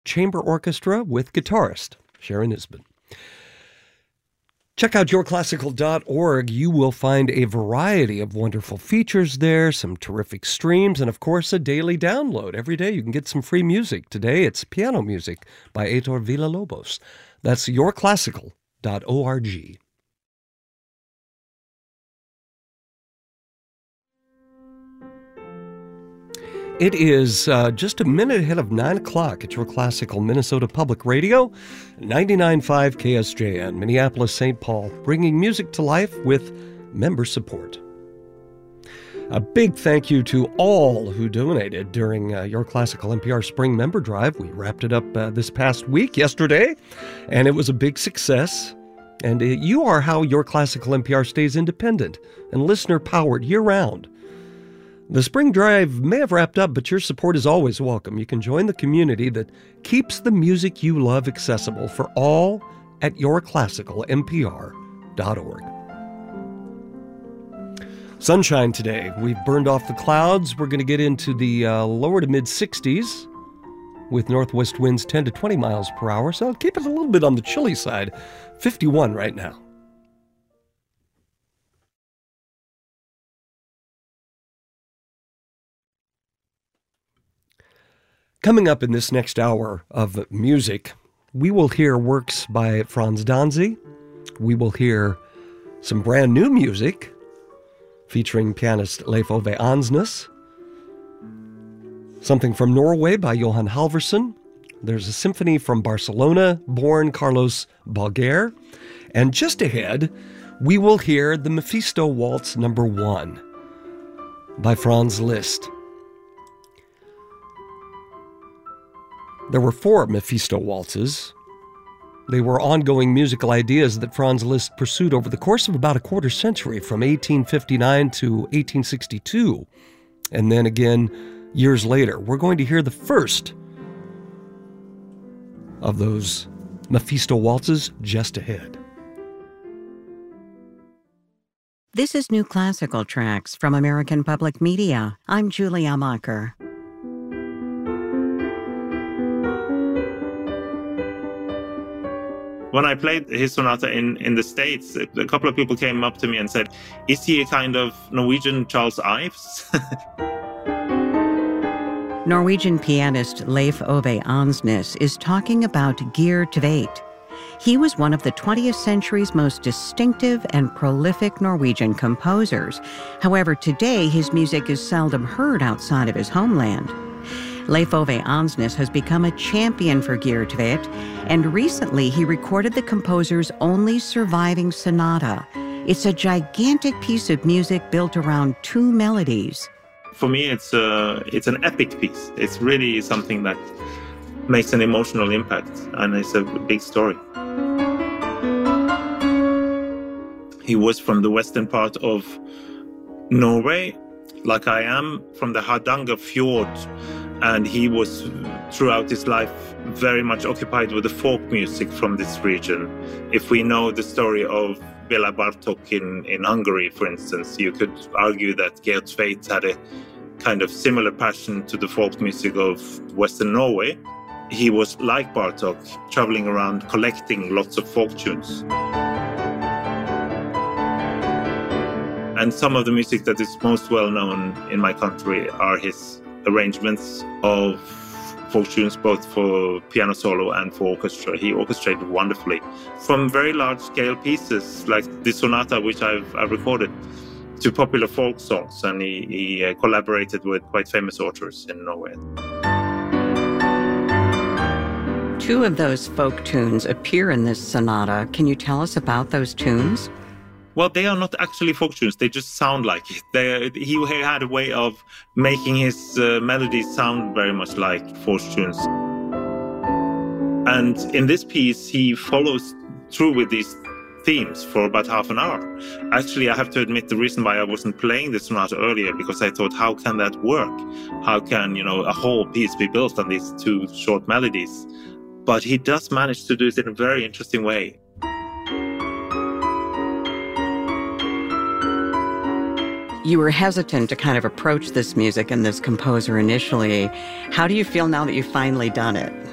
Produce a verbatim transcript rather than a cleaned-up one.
chamber orchestra with guitarist Sharon Isbin. Check out your classical dot org. You will find a variety of wonderful features there, some terrific streams, and of course a daily download. Every day you can get some free music. Today it's piano music by Heitor Villa-Lobos. That's your classical dot org. It is uh, just a minute ahead of nine o'clock at your classical Minnesota Public Radio, ninety-nine point five K S J N, Minneapolis, Saint Paul, bringing music to life with member support. A big thank you to all who donated during uh, Your Classical N P R Spring Member Drive. We wrapped it up uh, this past week, yesterday, and it was a big success. And uh, you are how Your Classical N P R stays independent and listener-powered year-round. The spring drive may have wrapped up, but your support is always welcome. You can join the community that keeps the music you love accessible for all at your classical N P R dot org. Sunshine today. We've burned off the clouds. We're going to get into the uh, lower to mid-sixties with northwest winds ten to twenty miles per hour, so keep it a little bit on the chilly side. fifty-one right now. Coming up in this next hour of music, we will hear works by Frans Danzy. We will hear some brand new music featuring pianist Leif Ove Ansnes. Something from Norway by Johan Halvorsen. There's a symphony from Barcelona-born Carlos Balguer. And just ahead, we will hear the Mephisto Waltz number one by Franz Liszt. There were four Mephisto waltzes. They were ongoing musical ideas that Franz Liszt pursued over the course of about a quarter century, from eighteen fifty-nine to eighteen sixty-two. And then again, years later, we're going to hear the first of those Mephisto waltzes just ahead. This is New Classical Tracks from American Public Media. I'm Julia Macher. When I played his sonata in, in the States, a couple of people came up to me and said, is he a kind of Norwegian Charles Ives? Norwegian pianist Leif Ove Ansnes is talking about Geir Tveit. He was one of the twentieth century's most distinctive and prolific Norwegian composers. However, today his music is seldom heard outside of his homeland. Leif Ove Ansnes has become a champion for Geir Tveit, and recently he recorded the composer's only surviving sonata. It's a gigantic piece of music built around two melodies. For me, it's a, it's an epic piece. It's really something that makes an emotional impact, and it's a big story. He was from the western part of Norway, like I am, from the Hardanger Fjord. And he was, throughout his life, very much occupied with the folk music from this region. If we know the story of Bela Bartok in, in Hungary, for instance, you could argue that Geir Tveit had a kind of similar passion to the folk music of Western Norway. He was, like Bartok, traveling around collecting lots of folk tunes. And some of the music that is most well known in my country are his arrangements of folk tunes, both for piano solo and for orchestra. He orchestrated wonderfully, from very large-scale pieces like the sonata, which I've, I've recorded, to popular folk songs, and he, he uh, collaborated with quite famous authors in Norway. Two of those folk tunes appear in this sonata. Can you tell us about those tunes? Well, they are not actually folk tunes. They just sound like it. They, he had a way of making his uh, melodies sound very much like folk tunes. And in this piece, he follows through with these themes for about half an hour. Actually, I have to admit the reason why I wasn't playing the sonata earlier, because I thought, how can that work? How can, you know, a whole piece be built on these two short melodies? But he does manage to do it in a very interesting way. You were hesitant to kind of approach this music and this composer initially. How do you feel now that you've finally done it?